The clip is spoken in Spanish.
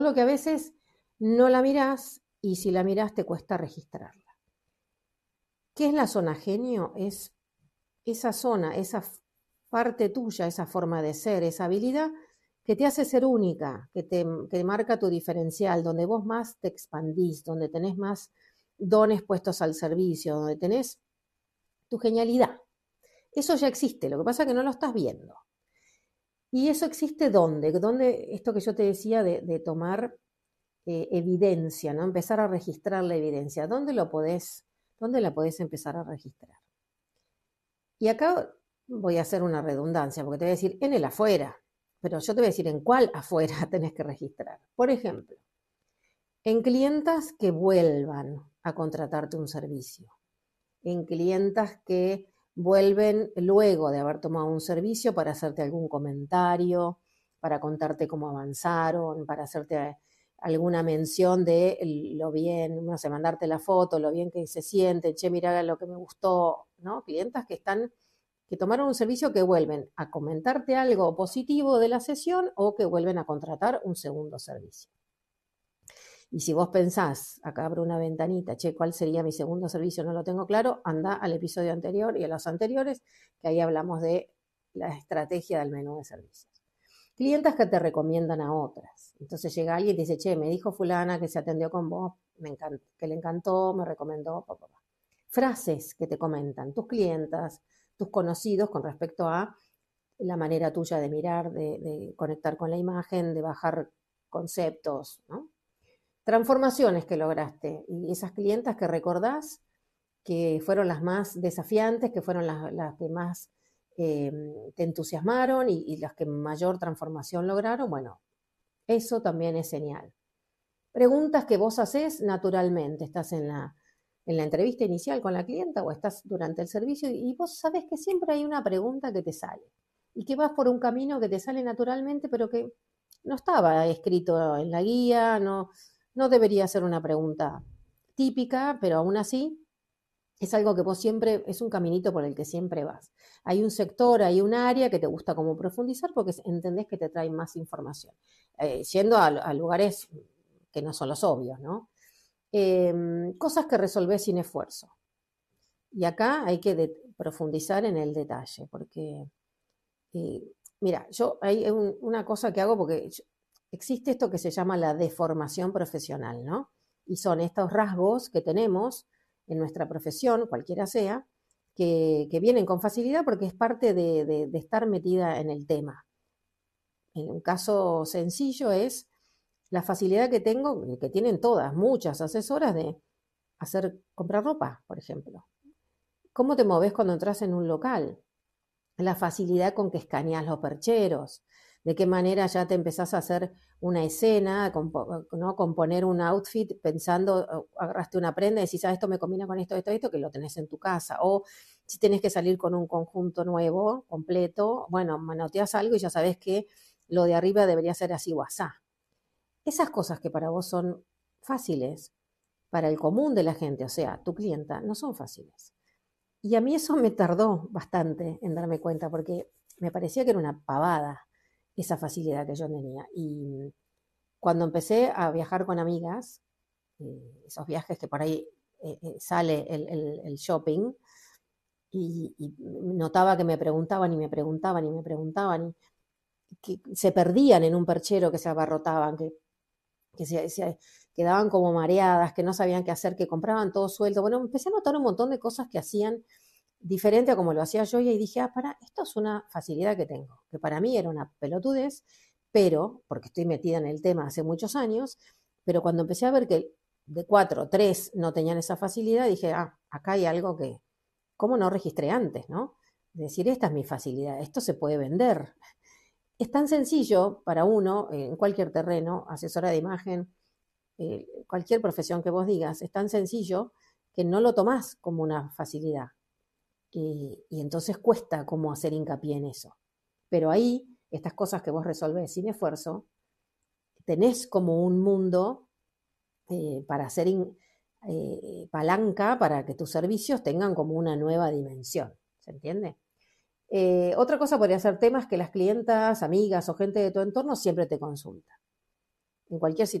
Solo que a veces no la mirás y si la mirás te cuesta registrarla. ¿Qué es la zona genio? Es esa zona, esa parte tuya, esa forma de ser, esa habilidad que te hace ser única, que marca tu diferencial, donde vos más te expandís, donde tenés más dones puestos al servicio, donde tenés tu genialidad. Eso ya existe, lo que pasa es que no lo estás viendo. ¿Y eso existe dónde? ¿Dónde esto que yo te decía de tomar evidencia, ¿no? Empezar a registrar la evidencia. ¿Dónde la podés empezar a registrar? Y acá voy a hacer una redundancia, porque te voy a decir en el afuera, pero yo te voy a decir en cuál afuera tenés que registrar. Por ejemplo, en clientas que vuelvan a contratarte un servicio, en clientas que vuelven luego de haber tomado un servicio para hacerte algún comentario, para contarte cómo avanzaron, para hacerte alguna mención de lo bien, no sé, mandarte la foto, lo bien que se siente, che, mira lo que me gustó, ¿no? Clientas que tomaron un servicio que vuelven a comentarte algo positivo de la sesión o que vuelven a contratar un segundo servicio. Y si vos pensás, acá abro una ventanita, che, ¿cuál sería mi segundo servicio? No lo tengo claro, anda al episodio anterior y a los anteriores, que ahí hablamos de la estrategia del menú de servicios. Clientas que te recomiendan a otras. Entonces llega alguien y te dice, che, me dijo fulana que se atendió con vos, que le encantó, me recomendó, pa, pa, pa. Frases que te comentan tus clientas, tus conocidos con respecto a la manera tuya de mirar, de conectar con la imagen, de bajar conceptos, ¿no? Transformaciones que lograste y esas clientas que recordás que fueron las más desafiantes, que fueron las que más te entusiasmaron y las que mayor transformación lograron, bueno, eso también es señal. Preguntas que vos haces naturalmente, estás en la entrevista inicial con la clienta o estás durante el servicio y vos sabés que siempre hay una pregunta que te sale y que vas por un camino que te sale naturalmente, pero que no estaba escrito en la guía, no debería ser una pregunta típica, pero aún así es algo que vos siempre, es un caminito por el que siempre vas. Hay un sector, hay un área que te gusta como profundizar porque entendés que te trae más información. Yendo a lugares que no son los obvios, ¿no? Cosas que resolvés sin esfuerzo. Y acá hay que profundizar en el detalle, porque, mira, hay una cosa que hago porque existe esto que se llama la deformación profesional, ¿no? Y son estos rasgos que tenemos en nuestra profesión, cualquiera sea, que vienen con facilidad porque es parte de estar metida en el tema. En un caso sencillo es la facilidad que tengo, que tienen todas, muchas asesoras de comprar ropa, por ejemplo. ¿Cómo te moves cuando entras en un local? La facilidad con que escaneas los percheros, de qué manera ya te empezás a hacer una escena, ¿no? Componer un outfit pensando, agarraste una prenda y decís, esto me combina con esto, que lo tenés en tu casa. O si tenés que salir con un conjunto nuevo, completo, bueno, manoteas algo y ya sabés que lo de arriba debería ser así o asá. Esas cosas que para vos son fáciles, para el común de la gente, o sea, tu clienta, no son fáciles. Y a mí eso me tardó bastante en darme cuenta, porque me parecía que era una pavada esa facilidad que yo tenía. Y cuando empecé a viajar con amigas, esos viajes que por ahí sale el shopping, y notaba que me preguntaban y me preguntaban y me preguntaban, y que se perdían en un perchero, que se abarrotaban, que se quedaban como mareadas, que no sabían qué hacer, que compraban todo suelto. Bueno, empecé a notar un montón de cosas que hacían diferente a como lo hacía yo y dije, esto es una facilidad que tengo, que para mí era una pelotudez, pero, porque estoy metida en el tema hace muchos años, pero cuando empecé a ver que de 4, 3 no tenían esa facilidad, dije, acá hay algo que, ¿cómo no registré antes, no? Es decir, esta es mi facilidad, esto se puede vender. Es tan sencillo para uno, en cualquier terreno, asesora de imagen, cualquier profesión que vos digas, es tan sencillo que no lo tomás como una facilidad. Y entonces cuesta como hacer hincapié en eso. Pero ahí, estas cosas que vos resolvés sin esfuerzo, tenés como un mundo para hacer palanca para que tus servicios tengan como una nueva dimensión. ¿Se entiende? Otra cosa podría ser temas que las clientas, amigas o gente de tu entorno siempre te consultan. en cualquier